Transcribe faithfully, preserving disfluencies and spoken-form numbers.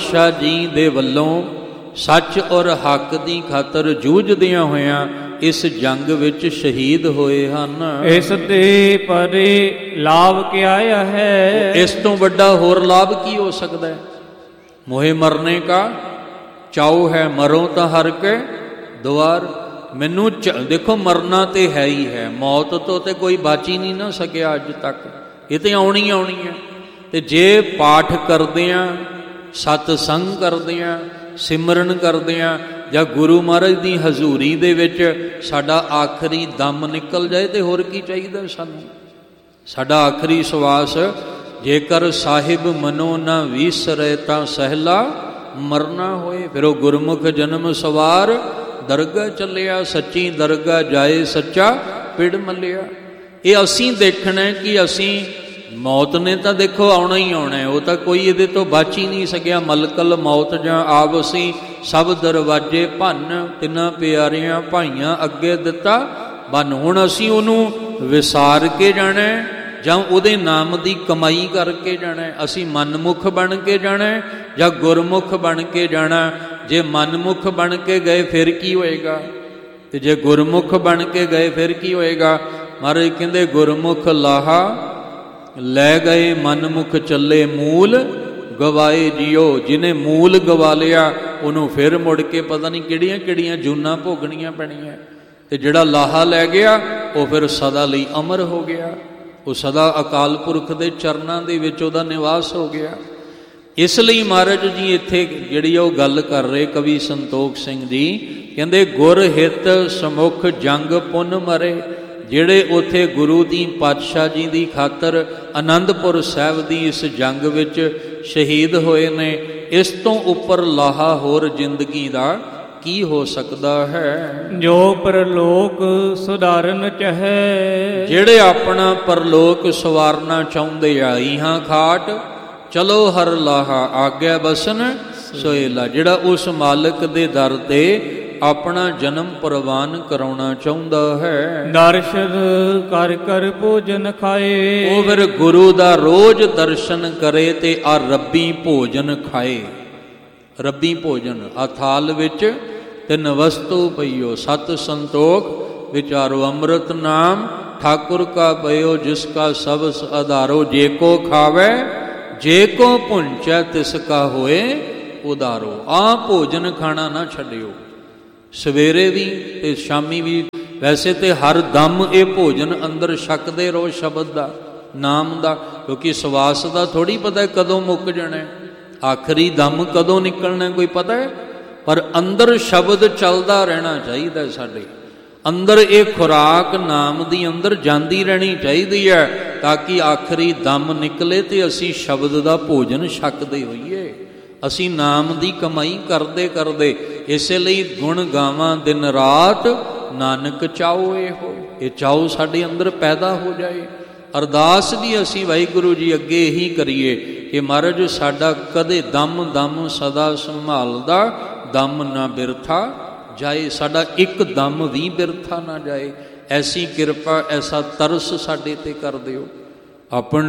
ਪਾਤਸ਼ਾਹ ਜੀ ਦੇ ਵੱਲੋਂ ਸੱਚ ਔਰ ਹੱਕ ਦੀ ਖਾਤਰ ਜੂਝਦਿਆਂ ਹੋਇਆਂ ਇਸ ਜੰਗ ਵਿੱਚ ਸ਼ਹੀਦ ਹੋਏ ਹਨ। ਇਸ ਤੇ ਪਰੇ ਲਾਭ ਕਿਆ ਹੈ? ਇਸ ਤੋਂ ਵੱਡਾ ਹੋਰ ਲਾਭ ਕੀ ਹੋ ਸਕਦਾ ਹੈ? ਮੋਹਿ ਮਰਨੇ ਕਾ ਚਾਉ ਹੈ, ਮਰੋ ਤਾਂ ਹਰ ਕੇ ਦੁਆਰ। ਮੈਨੂੰ ਚ ਦੇਖੋ ਮਰਨਾ ਤੇ ਹੈ ਹੀ ਹੈ, ਮੌਤ ਤੋਂ ਤੇ ਕੋਈ ਬਚ ਹੀ ਨਹੀਂ ਨਾ ਸਕਿਆ ਅੱਜ ਤੱਕ, ਇਹ ਤੇ ਆਉਣੀ ਆਉਣੀ ਹੈ। ਤੇ ਜੇ ਪਾਠ ਕਰਦੇ ਹਾਂ, ਸਤਸੰਗ ਕਰਦੇ ਹਾਂ, ਸਿਮਰਨ ਕਰਦੇ ਹਾਂ, ਜਾਂ ਗੁਰੂ ਮਹਾਰਾਜ ਦੀ ਹਜ਼ੂਰੀ ਦੇ ਵਿੱਚ ਸਾਡਾ ਆਖਰੀ ਦਮ ਨਿਕਲ ਜਾਏ ਤੇ ਹੋਰ ਕੀ ਚਾਹੀਦਾ ਸਾਨੂੰ? ਸਾਡਾ ਆਖਰੀ ਸਵਾਸ ਜੇਕਰ ਸਾਹਿਬ ਮਨੋ ਨਾ ਵੀਸਰੈ ਤਾਂ ਸਹਿਲਾ ਮਰਨਾ ਹੋਏ। ਫਿਰ ਉਹ ਗੁਰਮੁਖ ਜਨਮ ਸਵਾਰ ਦਰਗਾਹ ਚੱਲਿਆ, ਸੱਚੀ ਦਰਗਾਹ ਜਾਏ ਸੱਚਾ ਪਿੜ ਮੱਲਿਆ। ਇਹ ਅਸੀਂ ਦੇਖਣਾ ਕਿ ਅਸੀਂ ਮੌਤ ਨੇ ਤਾਂ ਦੇਖੋ ਆਉਣਾ ਹੀ ਆਉਣਾ, ਉਹ ਤਾਂ ਕੋਈ ਇਹਦੇ ਤੋਂ ਬਚ ਹੀ ਨਹੀਂ ਸਕਿਆ। ਮਲਕਲ ਮੌਤ ਜਾਂ ਆਪ ਅਸੀਂ ਸਭ ਦਰਵਾਜ਼ੇ ਭੰਨ, ਤਿੰਨਾਂ ਪਿਆਰਿਆਂ ਭਾਈਆਂ ਅੱਗੇ ਦਿੱਤਾ ਬੰਨ। ਹੁਣ ਅਸੀਂ ਉਹਨੂੰ ਵਿਸਾਰ ਕੇ ਜਾਣਾ ਜਾਂ ਉਹਦੇ ਨਾਮ ਦੀ ਕਮਾਈ ਕਰਕੇ ਜਾਣਾ? ਅਸੀਂ ਮਨਮੁਖ ਬਣ ਕੇ ਜਾਣਾ ਜਾਂ ਗੁਰਮੁਖ ਬਣ ਕੇ ਜਾਣਾ? ਜੇ ਮਨਮੁਖ ਬਣ ਕੇ ਗਏ ਫਿਰ ਕੀ ਹੋਏਗਾ, ਤੇ ਜੇ ਗੁਰਮੁਖ ਬਣ ਕੇ ਗਏ ਫਿਰ ਕੀ ਹੋਏਗਾ? ਮਹਾਰਾਜ ਕਹਿੰਦੇ ਗੁਰਮੁਖ ਲਾਹਾ ਲੈ ਗਏ, ਮਨਮੁਖ ਚੱਲੇ ਮੂਲ ਗਵਾਏ ਜਿਉ। ਜਿਹਨੇ ਮੂਲ ਗਵਾ ਲਿਆ ਉਹਨੂੰ ਫਿਰ ਮੁੜ ਕੇ ਪਤਾ ਨਹੀਂ ਕਿਹੜੀਆਂ ਕਿਹੜੀਆਂ ਜੂਨਾਂ ਭੋਗਣੀਆਂ ਪੈਣੀਆਂ। ਤੇ ਜਿਹੜਾ ਲਾਹਾ ਲੈ ਗਿਆ ਉਹ ਫਿਰ ਸਦਾ ਲਈ ਅਮਰ ਹੋ ਗਿਆ, ਉਹ ਸਦਾ ਅਕਾਲ ਪੁਰਖ ਦੇ ਚਰਨਾਂ ਦੇ ਵਿੱਚ ਉਹਦਾ ਨਿਵਾਸ ਹੋ ਗਿਆ। ਇਸ ਲਈ ਮਹਾਰਾਜ ਜੀ ਇੱਥੇ ਜਿਹੜੀ ਉਹ ਗੱਲ ਕਰ ਰਹੇ ਕਵੀ ਸੰਤੋਖ ਸਿੰਘ ਜੀ, ਕਹਿੰਦੇ ਗੁਰ ਹਿਤ ਸਮੁਖ ਜੰਗ ਪੁੰਨ ਮਰੇ। ਜਿਹੜੇ ਉੱਥੇ ਗੁਰੂ ਦੀ ਪਾਤਸ਼ਾਹ ਜੀ ਦੀ ਖਾਤਰ ਆਨੰਦਪੁਰ ਸਾਹਿਬ ਦੀ ਇਸ ਜੰਗ ਵਿੱਚ ਸ਼ਹੀਦ ਹੋਏ ਨੇ, ਇਸ ਤੋਂ ਉੱਪਰ ਲਾਹਾ ਹੋਰ ਜ਼ਿੰਦਗੀ ਦਾ ਕੀ ਹੋ ਸਕਦਾ ਹੈ? ਜੋ ਪਰਲੋਕ ਸੁਧਾਰਨ ਚਾਹੇ। ਜਿਹੜੇ ਆਪਣਾ ਪਰਲੋਕ ਸਵਾਰਨਾ ਚਾਹੁੰਦੇ ਆ, ਇਹਾਂ ਖਾਟ ਚਲੋ ਹਰ ਲਾਹਾ ਆਗਿਆ ਬਸਨ ਸੋਇਲਾ। ਜਿਹੜਾ ਉਸ ਮਾਲਕ ਦੇ ਦਰ ਤੇ ਆਪਣਾ ਜਨਮ ਪ੍ਰਵਾਨ ਕਰਾਉਣਾ ਚਾਹੁੰਦਾ ਹੈ, ਦਰਸ਼ਨ ਕਰ ਕਰ ਭੋਜਨ ਖਾਏ। ਉਹ ਫਿਰ ਗੁਰੂ ਦਾ ਰੋਜ਼ ਦਰਸ਼ਨ ਕਰੇ ਤੇ ਆ ਰੱਬੀ ਭੋਜਨ ਖਾਏ। ਰੱਬੀ ਭੋਜਨ ਆ ਥਾਲ ਵਿੱਚ ਤਿੰਨ ਵਸਤੂ ਪਈਓ, ਸਤ ਸੰਤੋਖ ਵਿਚਾਰੋ, ਅੰਮ੍ਰਿਤ ਨਾਮ ਠਾਕੁਰ ਕਾ ਪਇਓ, ਜਿਸ ਕਾ ਸਬਸ ਆਧਾਰੋ। ਜੇ ਕੋ ਖਾਵੇ ਜੇ ਕੋ ਭੁੰਚੈ ਤਿਸ ਕਾ ਹੋਏ ਉਦਾਰੋ। ਆ ਭੋਜਨ ਖਾਣਾ ਨਾ ਛੱਡਿਓ, ਸਵੇਰੇ ਵੀ ਤੇ ਸ਼ਾਮੀ ਵੀ। ਵੈਸੇ ਤੇ ਹਰ ਦਮ ਇਹ ਭੋਜਨ ਅੰਦਰ ਛਕਦੇ ਰਹੋ, ਸ਼ਬਦ ਦਾ, ਨਾਮ ਦਾ, ਕਿਉਂਕਿ ਸਵਾਸ ਦਾ ਥੋੜ੍ਹੀ ਪਤਾ ਕਦੋਂ ਮੁੱਕ ਜਾਣਾ, ਆਖਰੀ ਦਮ ਕਦੋਂ ਨਿਕਲਣਾ ਕੋਈ ਪਤਾ ਹੈ। ਪਰ ਅੰਦਰ ਸ਼ਬਦ ਚੱਲਦਾ ਰਹਿਣਾ ਚਾਹੀਦਾ, ਸਾਡੇ ਅੰਦਰ ਇਹ ਖੁਰਾਕ ਨਾਮ ਦੀ ਅੰਦਰ ਜਾਂਦੀ ਰਹਿਣੀ ਚਾਹੀਦੀ ਹੈ, ਤਾਂ ਕਿ ਆਖਰੀ ਦਮ ਨਿਕਲੇ ਤੇ ਅਸੀਂ ਸ਼ਬਦ ਦਾ ਭੋਜਨ ਛਕਦੇ ਹੋਈਏ, ਅਸੀਂ ਨਾਮ ਦੀ ਕਮਾਈ ਕਰਦੇ ਕਰਦੇ। ਇਸੇ ਲਈ ਗੁਣ ਗਾਵਾਂ ਦਿਨ ਰਾਤ, ਨਾਨਕ ਚਾਓ ਇਹੋ। ਇਹ ਚਾਓ ਸਾਡੇ ਅੰਦਰ ਪੈਦਾ ਹੋ ਜਾਏ। ਅਰਦਾਸ ਵੀ ਅਸੀਂ ਵਾਹਿਗੁਰੂ ਜੀ ਅੱਗੇ ਇਹੀ ਕਰੀਏ ਕਿ ਮਹਾਰਾਜ ਸਾਡਾ ਕਦੇ ਦਮ ਦਮ ਸਦਾ ਸੰਭਾਲਦਾ, ਦਮ ਨਾ ਬਿਰਥਾ ਜਾਏ, ਸਾਡਾ ਇੱਕ ਦਮ ਵੀ ਬਿਰਥਾ ਨਾ ਜਾਏ। ਐਸੀ ਕਿਰਪਾ, ਐਸਾ ਤਰਸ ਸਾਡੇ ਤੇ ਕਰ ਦਿਓ। ਆਪਣ